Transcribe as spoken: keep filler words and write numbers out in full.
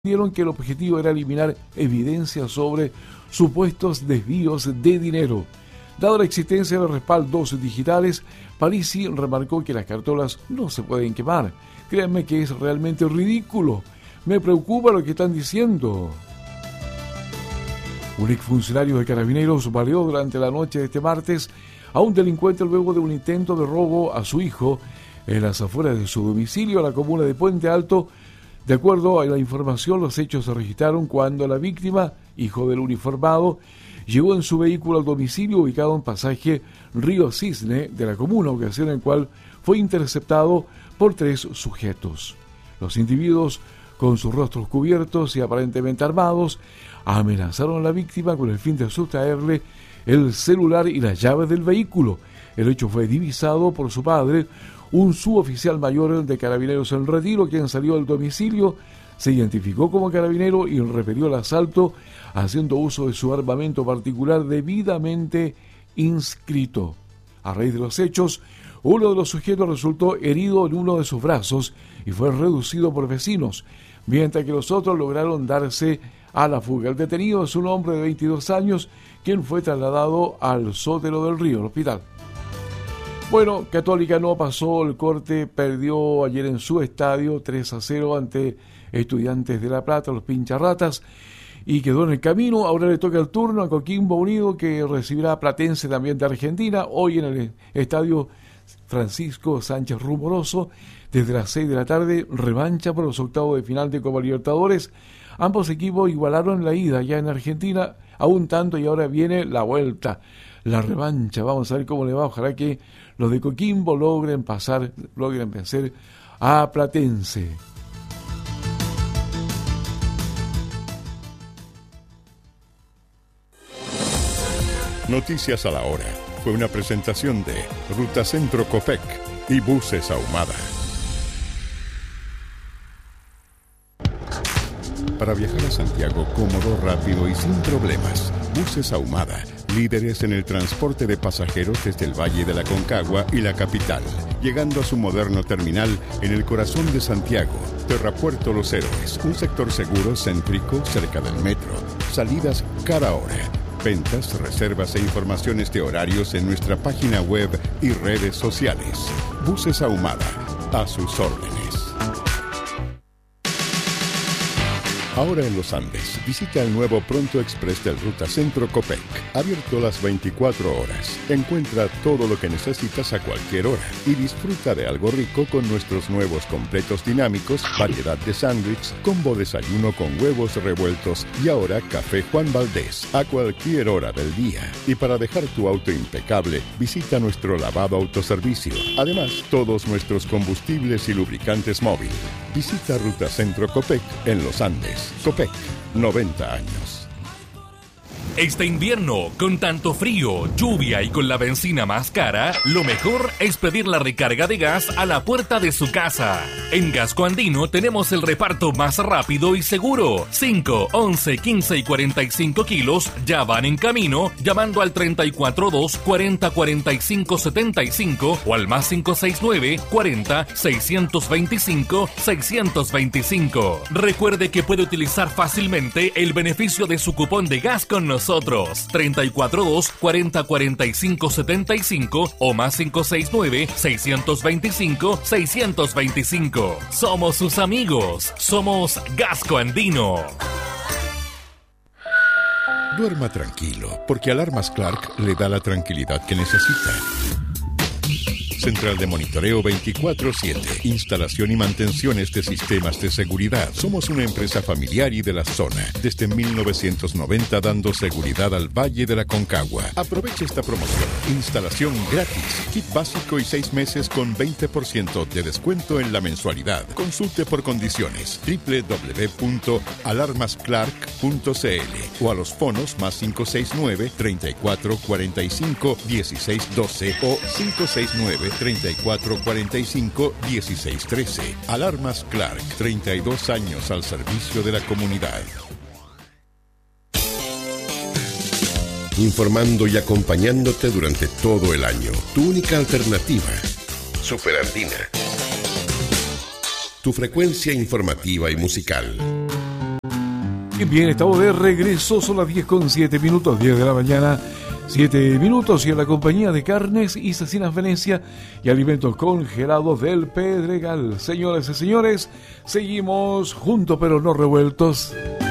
Dijeron que el objetivo era eliminar evidencias sobre supuestos desvíos de dinero. Dado la existencia de respaldos digitales, Parisi remarcó que las cartolas no se pueden quemar. Créanme que es realmente ridículo. Me preocupa lo que están diciendo. Un exfuncionario de Carabineros baleó durante la noche de este martes a un delincuente luego de un intento de robo a su hijo en las afueras de su domicilio en la comuna de Puente Alto. De acuerdo a la información, los hechos se registraron cuando la víctima, hijo del uniformado, llegó en su vehículo al domicilio ubicado en pasaje Río Cisne de la comuna, ocasión en la cual fue interceptado por tres sujetos. Los individuos, con sus rostros cubiertos y aparentemente armados, amenazaron a la víctima con el fin de sustraerle el celular y las llaves del vehículo. El hecho fue divisado por su padre, un suboficial mayor de Carabineros en retiro, quien salió del domicilio, se identificó como carabinero y repelió el asalto haciendo uso de su armamento particular debidamente inscrito. A raíz de los hechos, uno de los sujetos resultó herido en uno de sus brazos y fue reducido por vecinos, mientras que los otros lograron darse a la fuga. El detenido es un hombre de veintidós años, quien fue trasladado al Sotero del Río, el hospital. Bueno, Católica no pasó el corte, perdió ayer en su estadio tres a cero ante Estudiantes de La Plata, los Pincharratas, y quedó en el camino. Ahora le toca el turno a Coquimbo Unido, que recibirá a Platense también de Argentina, hoy en el estadio Francisco Sánchez Rumoroso, desde las seis de la tarde, revancha por los octavos de final de Copa Libertadores. Ambos equipos igualaron la ida ya en Argentina a un tanto y ahora viene la vuelta, la revancha. Vamos a ver cómo le va. Ojalá que los de Coquimbo logren pasar, logren vencer a Platense. Noticias a la hora. Fue una presentación de Ruta Centro Copec y Buses Ahumada. Para viajar a Santiago cómodo, rápido y sin problemas, Buses Ahumada, líderes en el transporte de pasajeros desde el Valle de la Concagua y la capital, llegando a su moderno terminal en el corazón de Santiago, Terrapuerto Los Héroes, un sector seguro, céntrico, cerca del metro, salidas cada hora. Ventas, reservas e informaciones de horarios en nuestra página web y redes sociales. Buses Ahumada, a sus órdenes. Ahora en los Andes, visita el nuevo Pronto Express del Ruta Centro Copec, abierto las veinticuatro horas. Encuentra todo lo que necesitas a cualquier hora y disfruta de algo rico con nuestros nuevos completos dinámicos, variedad de sándwich, combo desayuno con huevos revueltos y ahora café Juan Valdés a cualquier hora del día. Y para dejar tu auto impecable, visita nuestro lavado autoservicio. Además, todos nuestros combustibles y lubricantes móvil. Visita Ruta Centro Copec en los Andes. Copec, noventa años. Este invierno, con tanto frío, lluvia y con la benzina más cara, lo mejor es pedir la recarga de gas a la puerta de su casa. En Gasco Andino tenemos el reparto más rápido y seguro. cinco, once, quince y cuarenta y cinco kilos ya van en camino llamando al treinta y cuatro dos, cuarenta, cuarenta y cinco, setenta y cinco o al más cinco seis nueve, cuarenta, seiscientos veinticinco, seiscientos veinticinco. Recuerde que puede utilizar fácilmente el beneficio de su cupón de gas con nosotros. Nosotros, treinta y cuatro dos, cuarenta, cuarenta y cinco, setenta y cinco o más cinco seis nueve, seiscientos veinticinco, seiscientos veinticinco. Somos sus amigos. Somos Gasco Andino. Duerma tranquilo, porque Alarmas Clark le da la tranquilidad que necesita. Central de monitoreo veinticuatro siete. Instalación y mantenciones de sistemas de seguridad. Somos una empresa familiar y de la zona. Desde mil novecientos noventa dando seguridad al Valle de la Concagua. Aproveche esta promoción. Instalación gratis. Kit básico y seis meses con veinte por ciento de descuento en la mensualidad. Consulte por condiciones. doble u doble u doble u punto alarmas clark punto c l o a los fonos más cinco seis nueve, treinta y cuatro, cuarenta y cinco, dieciséis doce o cinco seis nueve, treinta y cuatro, cuarenta y cinco, dieciséis trece. Alarmas Clark, treinta y dos años al servicio de la comunidad. Informando y acompañándote durante todo el año. Tu única alternativa. Superandina. Tu frecuencia informativa y musical. Bien, estamos de regreso, son las diez con siete minutos, diez de la mañana, siete minutos, y en la compañía de Carnes y Cecinas Venecia y alimentos congelados del Pedregal. Señoras y señores, seguimos juntos pero no revueltos.